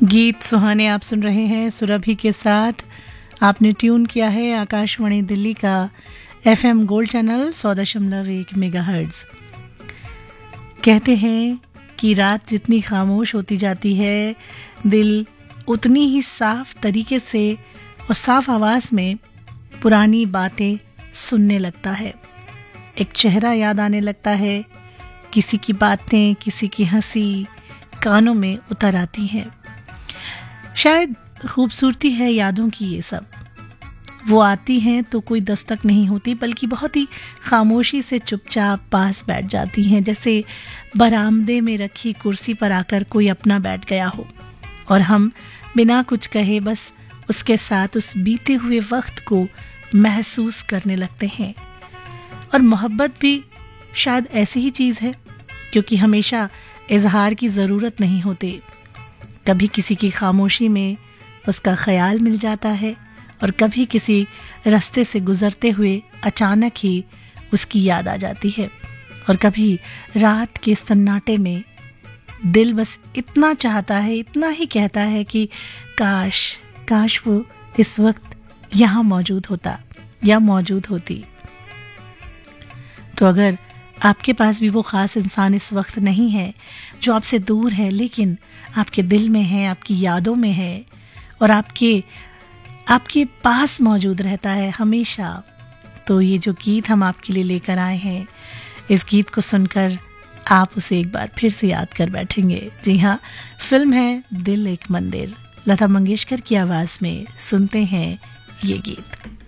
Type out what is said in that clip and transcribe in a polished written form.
गीत सुहाने आप सुन रहे हैं सुरभि के साथ। आपने ट्यून किया है आकाशवाणी दिल्ली का FM गोल्ड चैनल 100.1 मेगाहर्ट्ज। कहते हैं कि रात जितनी खामोश होती जाती है, दिल उतनी ही साफ तरीके से और साफ आवाज़ में पुरानी बातें सुनने लगता है। एक चेहरा याद आने लगता है, किसी की बातें, किसी की हंसी कानों में उतर आती हैं। शायद खूबसूरती है यादों की ये सब। वो आती हैं तो कोई दस्तक नहीं होती, बल्कि बहुत ही खामोशी से चुपचाप पास बैठ जाती हैं, जैसे बरामदे में रखी कुर्सी पर आकर कोई अपना बैठ गया हो और हम बिना कुछ कहे बस उसके साथ उस बीते हुए वक्त को महसूस करने लगते हैं। और मोहब्बत भी शायद ऐसी ही चीज़ है, क्योंकि हमेशा इजहार की ज़रूरत नहीं होती। कभी किसी की खामोशी में उसका ख्याल मिल जाता है और कभी किसी रास्ते से गुजरते हुए अचानक ही उसकी याद आ जाती है। और कभी रात के सन्नाटे में दिल बस इतना चाहता है, इतना ही कहता है कि काश काश वो इस वक्त यहाँ मौजूद होता या मौजूद होती। तो अगर आपके पास भी वो ख़ास इंसान इस वक्त नहीं है जो आपसे दूर है, लेकिन आपके दिल में है, आपकी यादों में है और आपके पास मौजूद रहता है हमेशा, तो ये जो गीत हम आपके लिए लेकर आए हैं, इस गीत को सुनकर आप उसे एक बार फिर से याद कर बैठेंगे। जी हाँ, फिल्म है दिल एक मंदिर। लता मंगेशकर की आवाज़ में सुनते हैं ये गीत।